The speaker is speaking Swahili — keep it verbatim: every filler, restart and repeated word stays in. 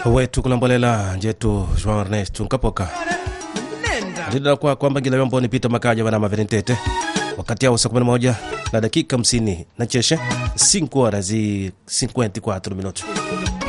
wetu kulambolela njetu Joan Ernest Nkapoka ndida kwa kwamba ngila yombo ni Peter Makaja wana mavenitete wakati yao saa kumi na moja na dakika hamsini na cheshe cinco horas e cinquenta e quatro minutos.